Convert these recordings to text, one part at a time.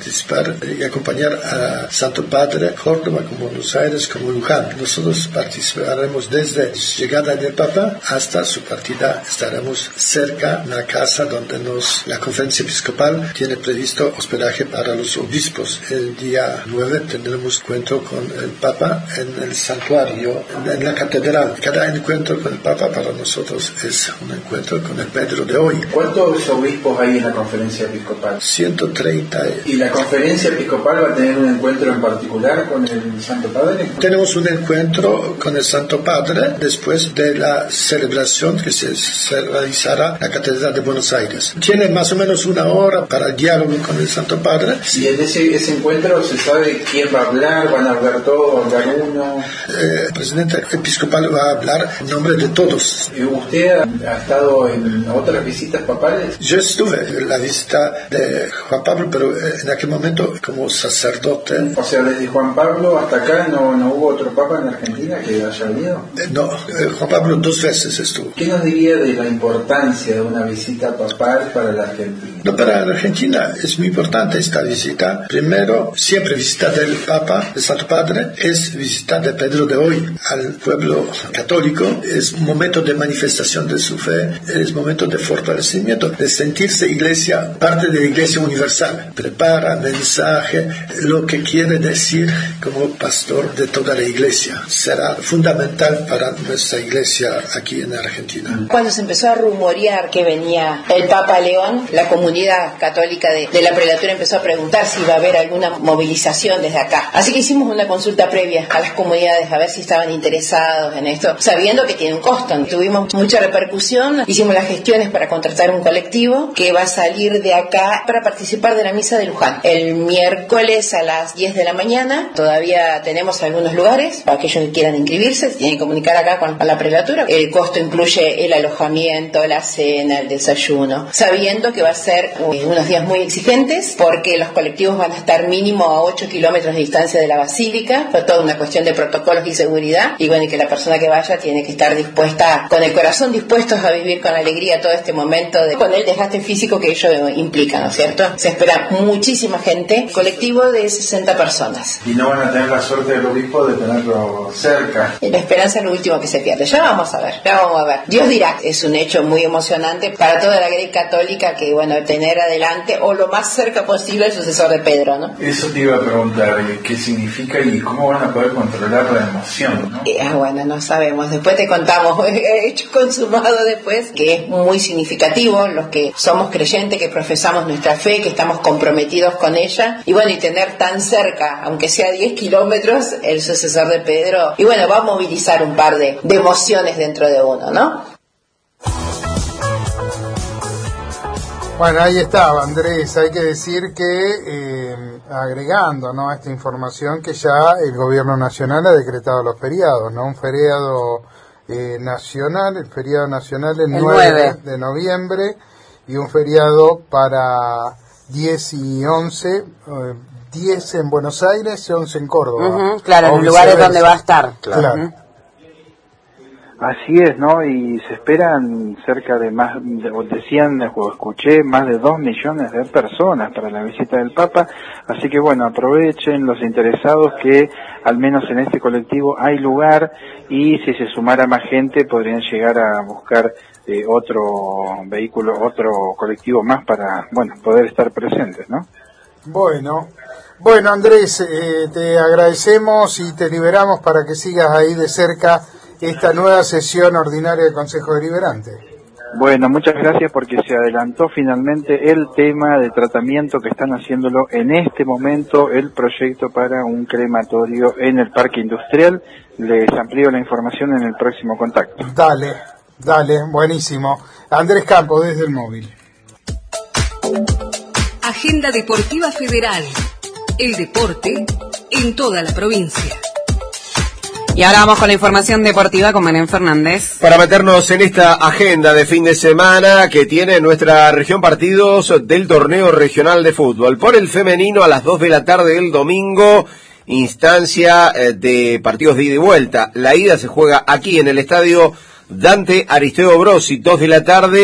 participar y acompañar a Santo Padre, Córdoba, como Buenos Aires, como Luján. Nosotros participaremos desde llegada del Papa hasta su partida. Estaremos cerca de la casa donde la conferencia episcopal tiene previsto hospedaje para los obispos. El día 9 tendremos encuentro con el Papa en el santuario, en la catedral. Cada encuentro con el Papa para nosotros es un encuentro con el Pedro de hoy. ¿Cuántos obispos hay en la conferencia episcopal? 130. ¿Y la conferencia episcopal va a tener un encuentro en particular con el Santo Padre? Tenemos un encuentro con el Santo Padre después de la celebración que se realizará en la Catedral de Buenos Aires. Tiene más o menos una hora para el diálogo con el Santo Padre. ¿Y en ese encuentro se sabe quién va a hablar? ¿Van a hablar todos? ¿Va a hablar uno? El presidente episcopal va a hablar en nombre de todos. ¿Usted ha estado en otras visitas papales? Yo estuve en la visita de Juan Pablo, pero en aquel momento como sacerdote. O sea, desde Juan Pablo hasta acá no hubo otro papa en Argentina que haya venido. No, Juan Pablo 2 veces estuvo. ¿Qué nos diría de la importancia de una visita papal para la Argentina? No, para la Argentina es muy importante esta visita. Primero, siempre visita del Papa, del Santo Padre, es visita de Pedro de hoy al pueblo católico. Es un momento de manifestación de su fe, es momento de fortalecimiento, de sentirse iglesia, parte de la iglesia universal. Prepara mensaje, lo que quiere decir como pastor de toda la iglesia. Será fundamental para nuestra iglesia aquí en Argentina. Cuando se empezó a rumorear que venía el Papa León, la comunidad católica de la prelatura empezó a preguntar si iba a haber alguna movilización desde acá. Así que hicimos una consulta previa a las comunidades a ver si estaban interesados en esto, sabiendo que tiene un costo. Tuvimos mucha repercusión, hicimos las gestiones para contratar un colectivo que va a salir de acá para participar de la misa de Luján. El miércoles a las 10 de la mañana, todavía tenemos algunos lugares para aquellos que quieran inscribirse, se tienen que comunicar acá con la prelatura. El costo incluye el alojamiento, la cena, el desayuno, sabiendo que va a ser unos días muy exigentes porque los colectivos van a estar mínimo a 8 kilómetros de distancia de la basílica, por toda una cuestión de protocolos y seguridad, y bueno, y que la persona que vaya tiene que estar dispuesta, con el corazón dispuestos a vivir con alegría todo este momento con el desgaste físico que ello implica, ¿no es cierto? Se espera muchísima gente, colectivo de 60 personas. ¿Y no van a tener la suerte del obispo de tenerlo cerca? La esperanza es lo último que se pierde. Ya vamos a ver. Dios dirá, es un hecho muy emocionante para toda la Iglesia católica que, bueno, tener adelante o lo más cerca posible el sucesor de Pedro, ¿no? Eso te iba a preguntar, ¿qué significa y cómo van a poder controlar la emoción, ¿no? Bueno, no sabemos. Después te contamos, hecho consumado después, que es muy significativo, los que somos creyentes, que profesamos nuestra fe, que estamos comprometidos con ella, y bueno, y tener tan cerca, aunque sea 10 kilómetros, el sucesor de Pedro, y bueno, va a movilizar un par de emociones dentro de uno, ¿no? Bueno, ahí estaba, Andrés. Hay que decir que, agregando, ¿no?, a esta información, que ya el gobierno nacional ha decretado los feriados, ¿no? Un feriado nacional, el feriado nacional el 9 de noviembre, y un feriado para 10 y 11, 10 en Buenos Aires y 11 en Córdoba. Claro, en los lugares donde va a estar. Claro. Así es, ¿no? Y se esperan cerca de decían, o escuché, más de 2 millones de personas para la visita del Papa. Así que bueno, aprovechen los interesados que al menos en este colectivo hay lugar, y si se sumara más gente podrían llegar a buscar otro vehículo, otro colectivo más para, bueno, poder estar presentes, ¿no? Bueno, Andrés, te agradecemos y te liberamos para que sigas ahí de cerca esta nueva sesión ordinaria del Consejo Deliberante. Bueno, muchas gracias, porque se adelantó finalmente el tema de tratamiento que están haciéndolo en este momento, el proyecto para un crematorio en el Parque Industrial. Les amplío la información en el próximo contacto. Dale, buenísimo. Andrés Campos, desde el móvil. Agenda Deportiva Federal. El deporte en toda la provincia. Y ahora vamos con la información deportiva con Belén Fernández. Para meternos en esta agenda de fin de semana que tiene nuestra región, partidos del torneo regional de fútbol. Por el femenino, a las 2 de la tarde del domingo, instancia de partidos de ida y vuelta. La ida se juega aquí en el estadio Dante Aristeo Brosi, 2 de la tarde,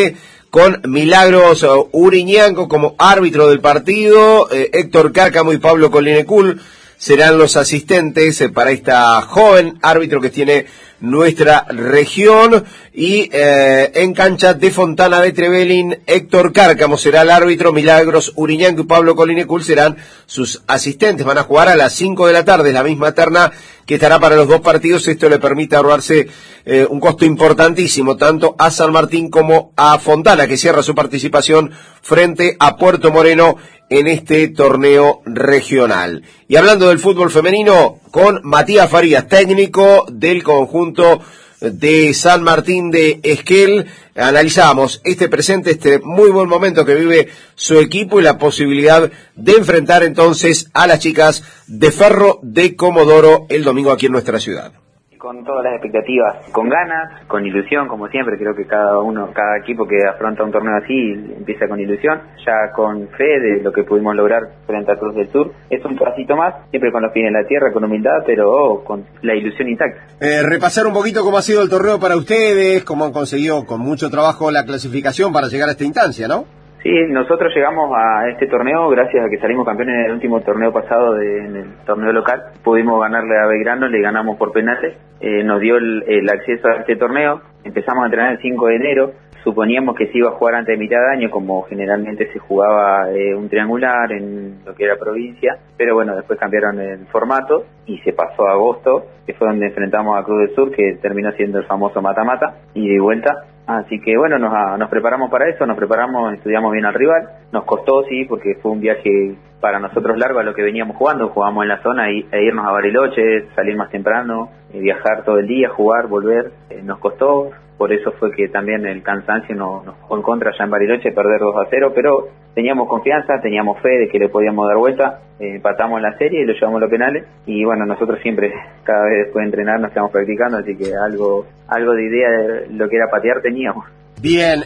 con Milagros Uriñanco como árbitro del partido. Héctor Cárcamo y Pablo Colinecul serán los asistentes para esta joven árbitro que tiene nuestra región. Y en cancha de Fontana de Trevelin, Héctor Cárcamo será el árbitro, Milagros Uriñanco y Pablo Colinecul serán sus asistentes. Van a jugar a las 5 de la tarde, la misma terna que estará para los dos partidos. Esto le permite ahorrarse un costo importantísimo tanto a San Martín como a Fontana, que cierra su participación frente a Puerto Moreno en este torneo regional. Y hablando del fútbol femenino, con Matías Farías, técnico del conjunto de San Martín de Esquel, analizamos este presente, este muy buen momento que vive su equipo y la posibilidad de enfrentar entonces a las chicas de Ferro de Comodoro el domingo aquí en nuestra ciudad. Con todas las expectativas, con ganas, con ilusión, como siempre. Creo que cada equipo que afronta un torneo así empieza con ilusión, ya con fe de lo que pudimos lograr frente a Cruz del Sur. Es un pasito más, siempre con los pies en la tierra, con humildad, pero con la ilusión intacta. Repasar un poquito cómo ha sido el torneo para ustedes, cómo han conseguido con mucho trabajo la clasificación para llegar a esta instancia, ¿no? Sí, nosotros llegamos a este torneo gracias a que salimos campeones en el último torneo pasado en el torneo local. Pudimos ganarle a Belgrano, le ganamos por penales, nos dio el acceso a este torneo. Empezamos a entrenar el 5 de enero, suponíamos que se iba a jugar antes de mitad de año, como generalmente se jugaba un triangular en lo que era provincia, pero bueno, después cambiaron el formato y se pasó a agosto, que fue donde enfrentamos a Cruz del Sur, que terminó siendo el famoso mata-mata, y de vuelta. Así que bueno, nos preparamos para eso, estudiamos bien al rival. Nos costó, sí, porque fue un viaje para nosotros largo a lo que veníamos jugando. Jugábamos en la zona e irnos a Bariloche, salir más temprano, viajar todo el día, jugar, volver. Nos costó, por eso fue que también el cansancio nos jugó en contra allá en Bariloche, perder 2-0, pero teníamos confianza, teníamos fe de que le podíamos dar vuelta. Empatamos la serie y lo llevamos a los penales. Y bueno, nosotros siempre, cada vez después de entrenar, nos estamos practicando, así que algo de idea de lo que era patear teníamos. Bien,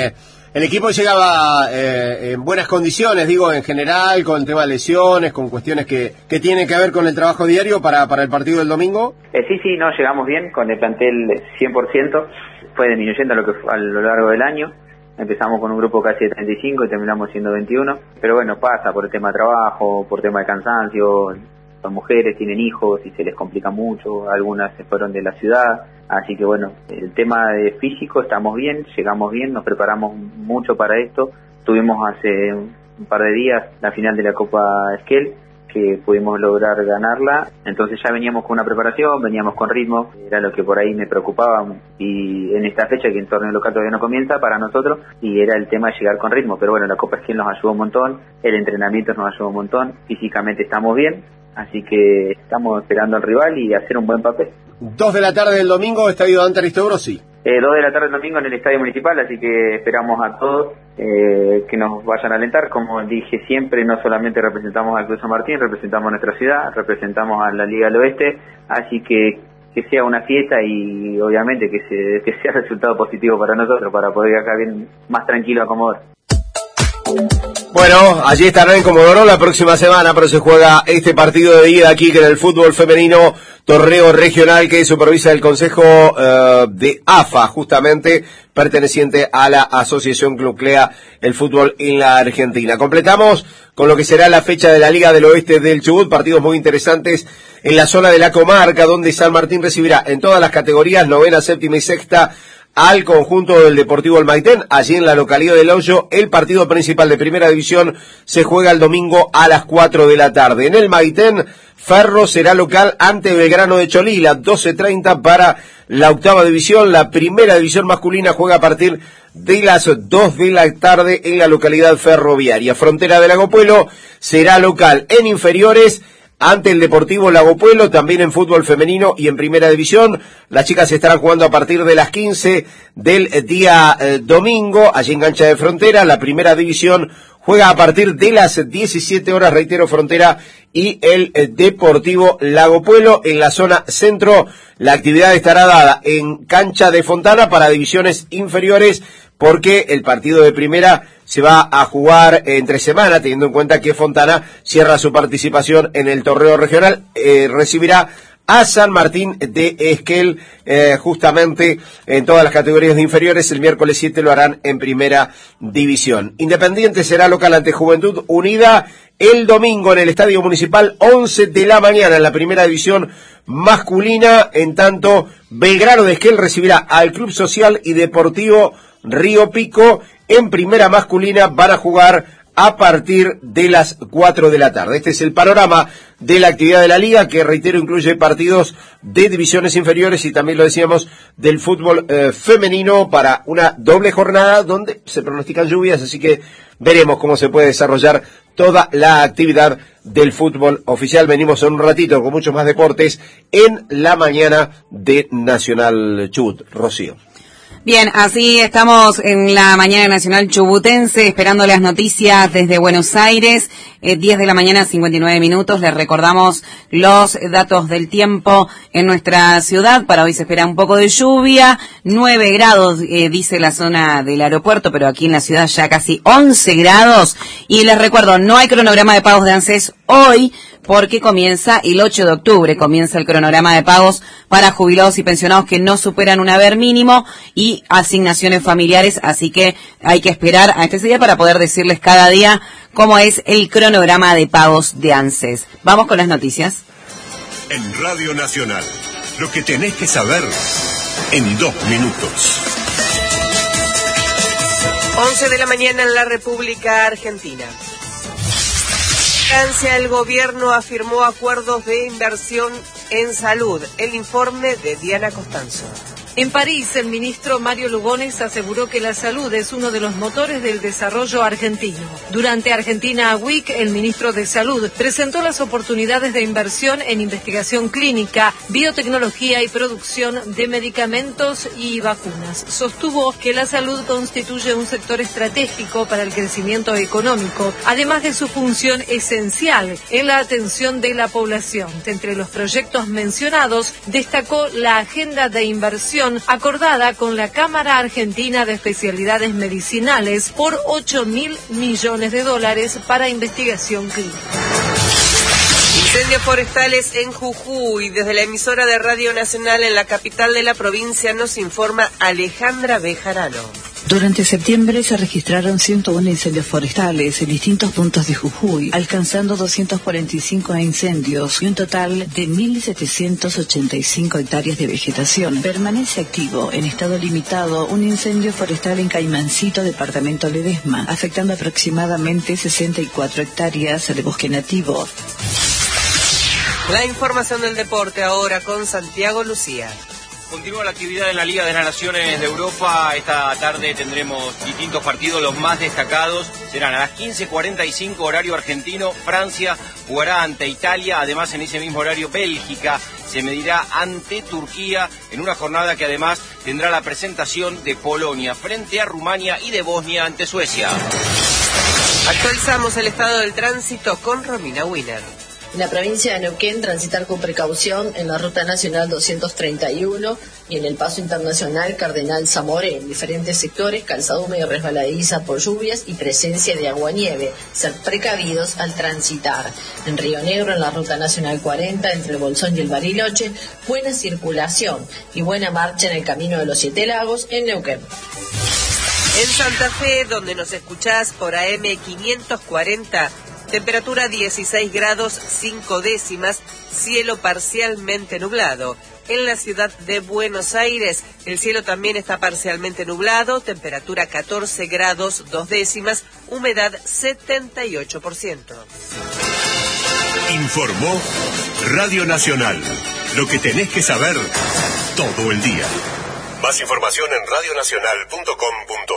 el equipo llegaba en buenas condiciones, digo, en general, con el tema de lesiones, con cuestiones que tienen que ver con el trabajo diario para el partido del domingo. Sí, no, llegamos bien, con el plantel 100%, fue disminuyendo a lo largo del año. Empezamos con un grupo casi de 35 y terminamos siendo 21, pero bueno, pasa por el tema de trabajo, por tema de cansancio. Son mujeres, tienen hijos y se les complica mucho, algunas se fueron de la ciudad, así que bueno, el tema de físico estamos bien, llegamos bien, nos preparamos mucho para esto. Tuvimos hace un par de días la final de la Copa Esquel, que pudimos lograr ganarla, entonces ya veníamos con una preparación, veníamos con ritmo, era lo que por ahí me preocupaba, y en esta fecha que el torneo local todavía no comienza para nosotros, y era el tema de llegar con ritmo, pero bueno, la Copa Esquel nos ayudó un montón, el entrenamiento nos ayudó un montón, físicamente estamos bien, así que estamos esperando al rival y hacer un buen papel. 2 de la tarde del domingo, Estadio Dante Aristobrosi. 2 de la tarde del domingo en el Estadio Municipal, así que esperamos a todos que nos vayan a alentar. Como dije siempre, no solamente representamos al Club San Martín, representamos a nuestra ciudad, representamos a la Liga del Oeste, así que sea una fiesta y obviamente que sea resultado positivo para nosotros, para poder viajar bien más tranquilo a Comodoro. Bueno, allí estará en Comodoro la próxima semana, pero se juega este partido de ida aquí, que en el fútbol femenino, torneo regional que supervisa el Consejo de AFA, justamente perteneciente a la Asociación que nuclea el fútbol en la Argentina. Completamos con lo que será la fecha de la Liga del Oeste del Chubut, partidos muy interesantes en la zona de la comarca, donde San Martín recibirá en todas las categorías, 9ª, 7ª y 6ª, al conjunto del Deportivo El Maitén, allí en la localidad del Hoyo. El partido principal de Primera División se juega el domingo a las 4 de la tarde. En el Maitén, Ferro será local ante Belgrano de Cholila, 12:30 para la 8ª división. La Primera División masculina juega a partir de las 2 de la tarde en la localidad ferroviaria. Frontera del Lago Puelo será local en inferiores ante el Deportivo Lago Puelo, también en fútbol femenino y en Primera División. Las chicas estarán jugando a partir de las 15 del día domingo, allí en Cancha de Frontera. La Primera División juega a partir de las 17 horas, reitero, Frontera y el Deportivo Lago Puelo. En la zona centro, la actividad estará dada en Cancha de Fontana para divisiones inferiores, porque el partido de primera se va a jugar entre semana, teniendo en cuenta que Fontana cierra su participación en el torneo regional, recibirá a San Martín de Esquel, justamente en todas las categorías de inferiores. El miércoles 7 lo harán en primera división. Independiente será local ante Juventud Unida el domingo en el Estadio Municipal, 11 de la mañana en la primera división masculina. En tanto, Belgrano de Esquel recibirá al Club Social y Deportivo Río Pico. En primera masculina van a jugar a partir de las 4 de la tarde. Este es el panorama de la actividad de la liga, que reitero incluye partidos de divisiones inferiores y también lo decíamos del fútbol femenino, para una doble jornada donde se pronostican lluvias, así que veremos cómo se puede desarrollar toda la actividad del fútbol oficial. Venimos en un ratito con muchos más deportes en la mañana de Nacional Chubut. Rocío. Bien, así estamos en la mañana nacional chubutense, esperando las noticias desde Buenos Aires, 10 de la mañana, 59 minutos. Les recordamos los datos del tiempo en nuestra ciudad. Para hoy se espera un poco de lluvia, 9 grados, dice la zona del aeropuerto, pero aquí en la ciudad ya casi 11 grados. Y les recuerdo, no hay cronograma de pagos de ANSES hoy, porque comienza el 8 de octubre, comienza el cronograma de pagos para jubilados y pensionados que no superan un haber mínimo y asignaciones familiares, así que hay que esperar a este día para poder decirles cada día cómo es el cronograma de pagos de ANSES. Vamos con las noticias. En Radio Nacional, lo que tenés que saber en 2 minutos. 11 de la mañana en la República Argentina. Francia, el gobierno afirmó acuerdos de inversión en salud. El informe de Diana Costanzo. En París, el ministro Mario Lugones aseguró que la salud es uno de los motores del desarrollo argentino. Durante Argentina Week, el ministro de Salud presentó las oportunidades de inversión en investigación clínica, biotecnología y producción de medicamentos y vacunas. Sostuvo que la salud constituye un sector estratégico para el crecimiento económico, además de su función esencial en la atención de la población. Entre los proyectos mencionados, destacó la agenda de inversión acordada con la Cámara Argentina de Especialidades Medicinales por $8.000 millones para investigación clínica. Incendios forestales en Jujuy. Desde la emisora de Radio Nacional en la capital de la provincia nos informa Alejandra Bejarano. Durante septiembre se registraron 101 incendios forestales en distintos puntos de Jujuy, alcanzando 245 incendios y un total de 1.785 hectáreas de vegetación. Permanece activo, en estado limitado, un incendio forestal en Caimancito, departamento Ledesma, afectando aproximadamente 64 hectáreas de bosque nativo. La información del deporte ahora con Santiago Lucía. Continúa la actividad en la Liga de las Naciones de Europa. Esta tarde tendremos distintos partidos. Los más destacados serán a las 15:45 horario argentino. Francia jugará ante Italia. Además, en ese mismo horario, Bélgica se medirá ante Turquía en una jornada que además tendrá la presentación de Polonia frente a Rumania y de Bosnia ante Suecia. Actualizamos el estado del tránsito con Romina Wiener. En la provincia de Neuquén, transitar con precaución en la Ruta Nacional 231 y en el Paso Internacional Cardenal Zamoré. En diferentes sectores, calzada húmeda y resbaladiza por lluvias y presencia de aguanieve. Ser precavidos al transitar. En Río Negro, en la Ruta Nacional 40, entre el Bolsón y el Bariloche, buena circulación y buena marcha en el Camino de los Siete Lagos en Neuquén. En Santa Fe, donde nos escuchás por AM 540, temperatura 16 grados 5 décimas, cielo parcialmente nublado. En la ciudad de Buenos Aires, el cielo también está parcialmente nublado, temperatura 14 grados 2 décimas, humedad 78%. Informó Radio Nacional. Lo que tenés que saber todo el día. Más información en radionacional.com.ar.